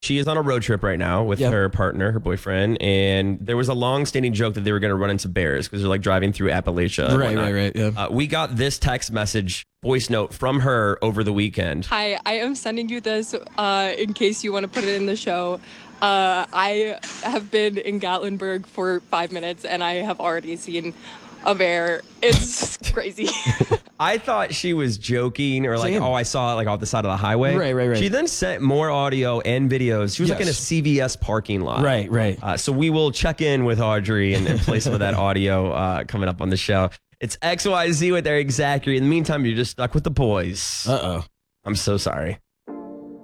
She is on a road trip right now with her partner, her boyfriend, and there was a long-standing joke that they were going to run into bears because they're like driving through Appalachia. Right. Yeah. We got this text message, voice note from her over the weekend. Hi, I am sending you this in case you want to put it in the show. I have been in Gatlinburg for 5 minutes and I have already seen a bear. It's crazy. I thought she was joking or like, Same. I saw it like off the side of the highway. Right. She then sent more audio and videos. She was like in a CVS parking lot. Right. So we will check in with Audrey and play some of that audio coming up on the show. It's XYZ with Eric Zachary. In the meantime, you're just stuck with the boys. Uh-oh. I'm so sorry.